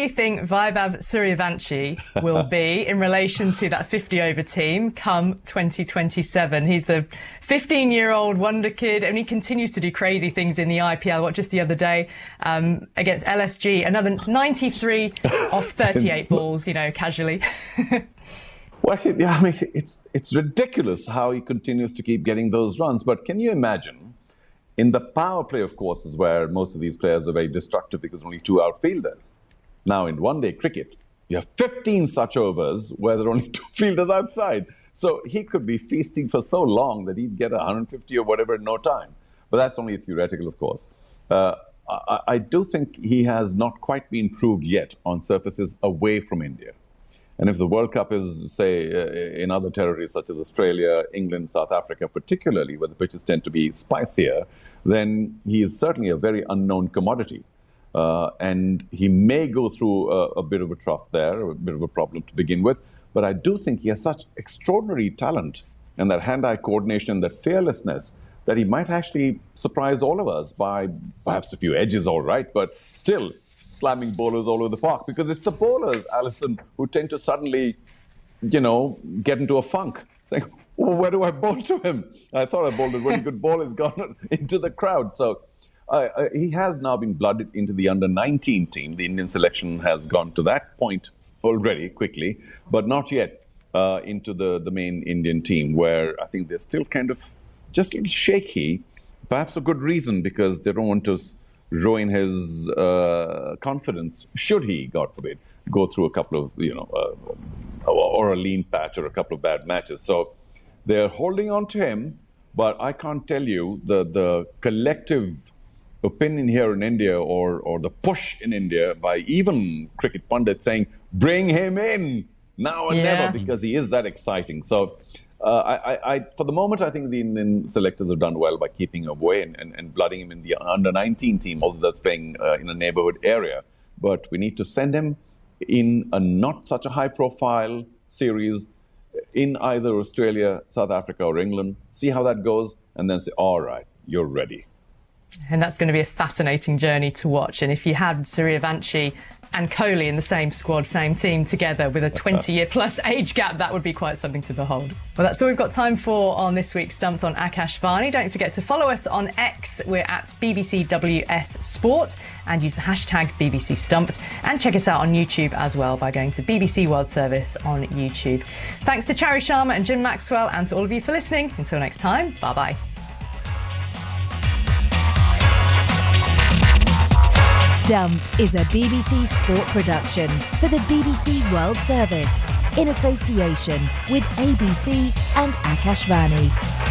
you think Vaibhav Suryavanshi will be in relation to that 50-over team come 2027? He's the 15-year-old wonder kid, and he continues to do crazy things in the IPL. What, just the other day against LSG, another 93 off 38 balls, casually. Well, yeah, I mean, it's ridiculous how he continues to keep getting those runs. But can you imagine, in the power play, of course, is where most of these players are very destructive because only 2 outfielders. Now, in one-day cricket, you have 15 such overs where there are only 2 fielders outside. So he could be feasting for so long that he'd get 150 or whatever in no time. But that's only theoretical, of course. I do think he has not quite been proved yet on surfaces away from India. And if the World Cup is, say, in other territories such as Australia, England, South Africa, particularly, where the pitches tend to be spicier, then he is certainly a very unknown commodity. And he may go through a bit of a trough there, a bit of a problem to begin with. But I do think he has such extraordinary talent and that hand-eye coordination, that fearlessness, that he might actually surprise all of us by perhaps a few edges, all right, but still slamming bowlers all over the park, because it's the bowlers, Alison, who tend to suddenly, get into a funk, saying, well, where do I bowl to him? I thought I bowled a really good ball. It's gone into the crowd. So he has now been blooded into the under-19 team. The Indian selection has gone to that point already, quickly, but not yet into the main Indian team, where I think they're still kind of just a little shaky. Perhaps a good reason, because they don't want to ruin his confidence, should he, God forbid, go through a couple of, or a lean patch or a couple of bad matches. So they're holding on to him, but I can't tell you the collective opinion here in India, or the push in India by even cricket pundits saying, bring him in now or never, because he is that exciting. So for the moment, I think the Indian selectors have done well by keeping him away and blooding him in the under-19 team, although that's playing in a neighborhood area. But we need to send him in a not such a high-profile series in either Australia, South Africa, or England, see how that goes, and then say, all right, you're ready. And that's going to be a fascinating journey to watch. And if you had Suryavanshi and Kohli in the same squad, same team together with a 20-year plus age gap, that would be quite something to behold. Well, that's all we've got time for on this week's Stumped on Akash Varney. Don't forget to follow us on X. We're at BBCWS Sport, and use the hashtag BBC Stumped. And check us out on YouTube as well by going to BBC World Service on YouTube. Thanks to Chari Sharma and Jim Maxwell, and to all of you for listening. Until next time, bye-bye. Stumped is a BBC Sport production for the BBC World Service in association with ABC and Akash Varney.